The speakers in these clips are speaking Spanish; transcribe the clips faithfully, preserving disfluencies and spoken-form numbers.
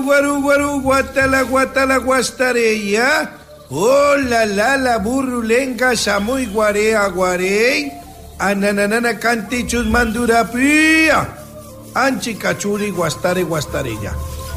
Guaru, guaru, guatala, guatala, guastareya. Oh, la, la, la, burrulenga, samuy, guarea, guarey. Ananana, canti, chusmandura, pía. Anchi, cachuri, guastare, guastareya.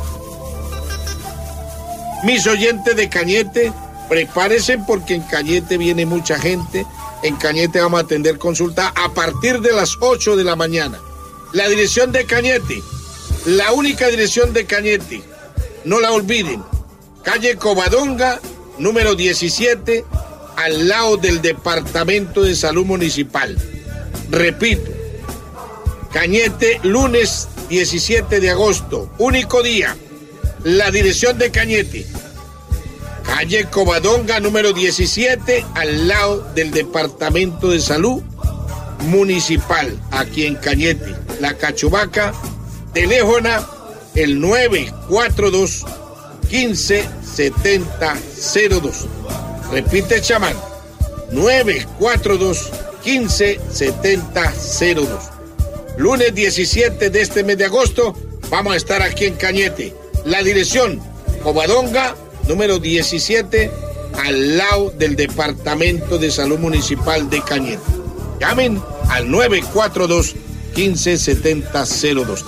Mis oyentes de Cañete, prepárense porque en Cañete viene mucha gente. En Cañete vamos a atender consulta a partir de las ocho de la mañana. La dirección de Cañete, la única dirección de Cañete, no la olviden. Calle Covadonga, número diecisiete, al lado del Departamento de Salud Municipal. Repito, Cañete, lunes diecisiete de agosto, único día. La dirección de Cañete, calle Covadonga, número diecisiete, al lado del Departamento de Salud Municipal, aquí en Cañete. La Cachubaca, teléfono el nueve cuatro dos, quince, setenta, cero dos. Repite, chamán, nueve cuatro dos, quince, setenta, cero dos. Lunes diecisiete de este mes de agosto, vamos a estar aquí en Cañete. La dirección, Covadonga, número diecisiete, al lado del Departamento de Salud Municipal de Cañete. Llamen al nueve cuatro dos, quince, setenta, cero dos.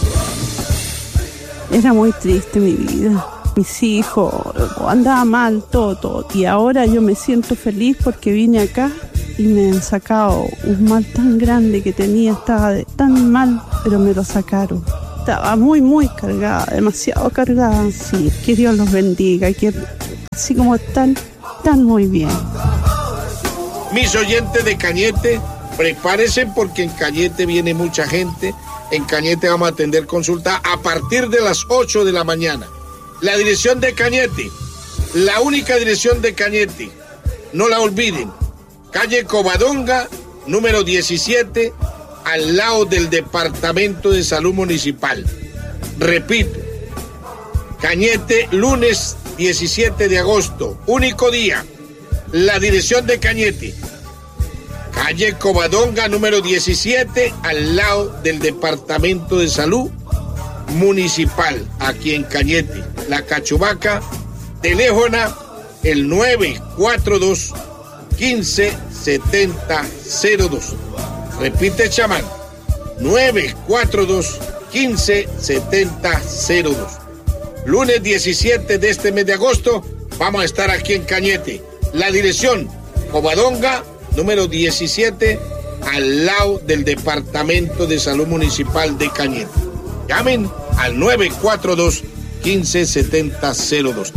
Era muy triste mi vida. Mis hijos, andaba mal todo, todo. Y ahora yo me siento feliz porque vine acá y me han sacado un mal tan grande que tenía. Estaba de, tan mal, pero me lo sacaron. Estaba muy, muy cargada, demasiado cargada. Sí, que Dios los bendiga, que así como están, están muy bien. Mis oyentes de Cañete, prepárense porque en Cañete viene mucha gente. En Cañete vamos a atender consulta a partir de las ocho de la mañana. La dirección de Cañete, la única dirección de Cañete, no la olviden. Calle Covadonga, número diecisiete, al lado del Departamento de Salud Municipal. Repito, Cañete, lunes diecisiete de agosto, único día. La dirección de Cañete, calle Covadonga, número diecisiete, al lado del Departamento de Salud Municipal, aquí en Cañete. La Cachubaca, teléfono el nueve cuatro dos, quince, setenta, cero dos. Repite, chamán, nueve cuatro dos, quince, setenta, cero dos. Lunes diecisiete de este mes de agosto, vamos a estar aquí en Cañete. La dirección, Covadonga, número diecisiete, al lado del Departamento de Salud Municipal de Cañete. Llamen al nueve cuatro dos, quince, setenta, cero dos.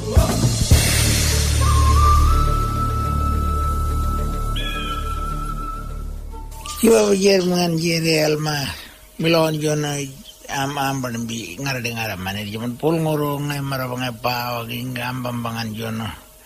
Yo Jerman jere alma milon jona am amban bi ngara de ngara manir jaman pul ngoro ngai mara bangai pa ngam bambangan jono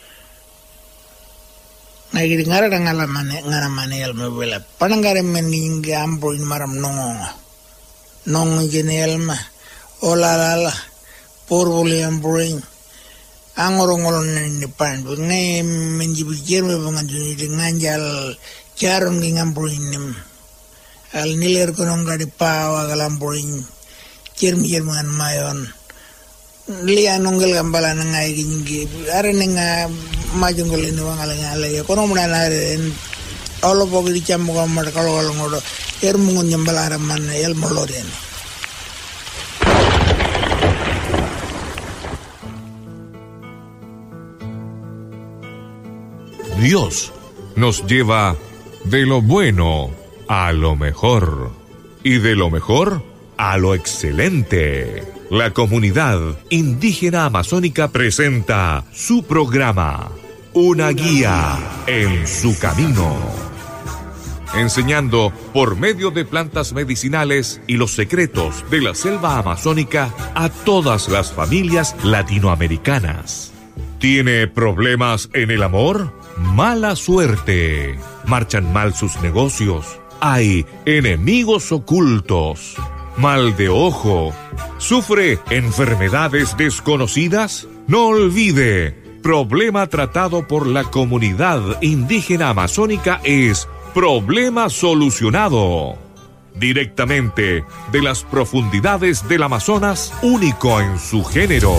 ngai gidi ngara de ngala mane ngara mane alma bela panangare men ngam boin maram nongo nong jene alma ola la por boliam brain angoro ngolon ni pan ngai menjibi jerme bangan joni de nganjal Charon ngambroin al niler kono ngadi pawa galamboin cermi cerman mayon liya nongel gambala ngai gingi arene nga majungol ni wangala ngala ya kono muna na en olo bogi di chammo ko mar kalo kalo ngodo cermu ngon nyambala man el moloden. Dios nos lleva de lo bueno a lo mejor y de lo mejor a lo excelente. La comunidad indígena amazónica presenta su programa, Una guía en su camino, enseñando por medio de plantas medicinales y los secretos de la selva amazónica a todas las familias latinoamericanas. ¿Tiene problemas en el amor? Mala suerte. Marchan mal sus negocios. Hay enemigos ocultos. Mal de ojo. ¿Sufre enfermedades desconocidas? No olvide, problema tratado por la comunidad indígena amazónica es problema solucionado. directamente de las profundidades del Amazonas, único en su género.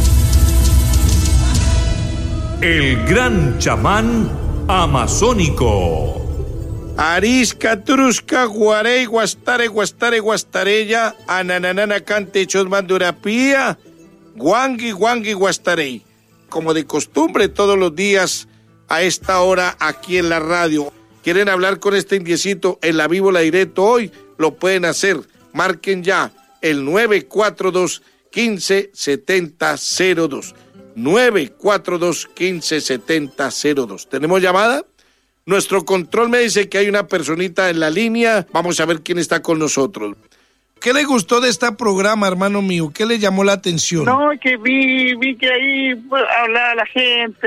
El gran chamán amazónico. Arisca, Trusca, Guarey, Guastare, Guastare, Guastarella, Ananana, Cante, Chosmandurapía, Guangui, Guangui, Guastarey. Como de costumbre, todos los días a esta hora aquí en la radio. ¿Quieren hablar con este indiecito en la víbola directo hoy? Lo pueden hacer. Marquen ya el nueve cuatro dos, uno cinco, siete cero cero dos. nueve cuatro dos, uno cinco, siete cero dos. ¿Tenemos llamada? Nuestro control me dice que hay una personita en la línea. Vamos a ver quién está con nosotros. ¿Qué le gustó de este programa, hermano mío? ¿Qué le llamó la atención? No, que vi, vi que ahí pues, hablaba la gente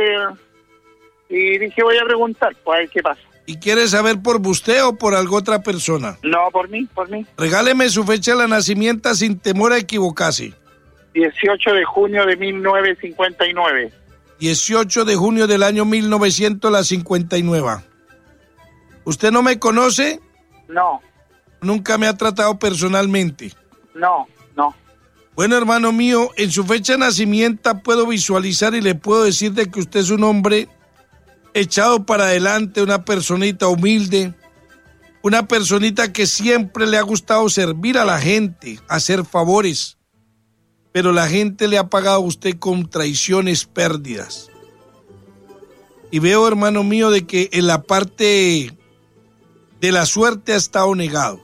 y dije voy a preguntar, pues a ver qué pasa. ¿Y quiere saber por usted o por alguna otra persona? No, por mí, por mí. Regáleme su fecha de nacimiento sin temor a equivocarse. dieciocho de junio de mil novecientos cincuenta y nueve. dieciocho de junio del año mil novecientos cincuenta y nueve. ¿Usted no me conoce? No. ¿Nunca me ha tratado personalmente? No, no. Bueno, hermano mío, en su fecha de nacimiento puedo visualizar y le puedo decir de que usted es un hombre echado para adelante, una personita humilde, una personita que siempre le ha gustado servir a la gente, hacer favores, pero la gente le ha pagado a usted con traiciones, pérdidas. Y veo, hermano mío, de que en la parte de la suerte ha estado negado.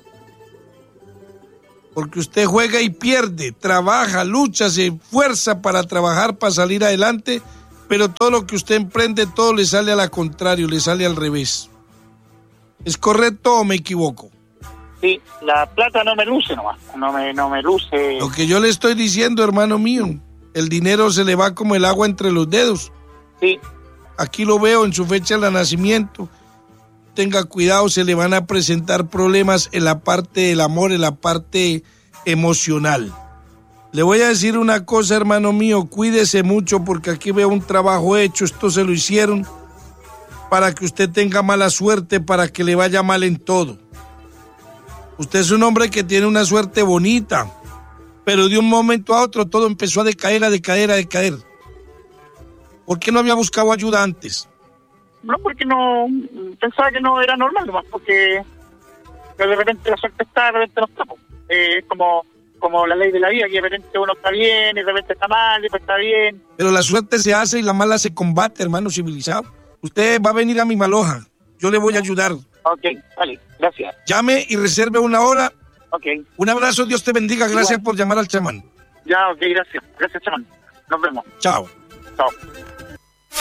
Porque usted juega y pierde, trabaja, lucha, se esfuerza para trabajar, para salir adelante, pero todo lo que usted emprende, todo le sale a la contrario, le sale al revés. ¿Es correcto o me equivoco? Sí, la plata no me luce nomás, no me, no me luce. Lo que yo le estoy diciendo, hermano mío, el dinero se le va como el agua entre los dedos. Sí. Aquí lo veo en su fecha de nacimiento. Tenga cuidado, se le van a presentar problemas en la parte del amor, en la parte emocional. Le voy a decir una cosa, hermano mío, cuídese mucho porque aquí veo un trabajo hecho, esto se lo hicieron para que usted tenga mala suerte, para que le vaya mal en todo. Usted es un hombre que tiene una suerte bonita, pero de un momento a otro todo empezó a decaer, a decaer, a decaer. ¿Por qué no había buscado ayuda antes? No, porque no, pensaba que no era normal nomás, porque de repente la suerte está, de repente no está. Es eh, como, como la ley de la vida, que de repente uno está bien, y de repente está mal, y después está bien. Pero la suerte se hace y la mala se combate, hermano civilizado. Usted va a venir a mi Maloja, yo le voy a ayudar. Ok, vale, gracias. Llame y reserve una hora. Ok. Un abrazo, Dios te bendiga, gracias Igual. por llamar al chamán. Ya, ok, gracias. Gracias, chamán. Nos vemos. Chao. Chao.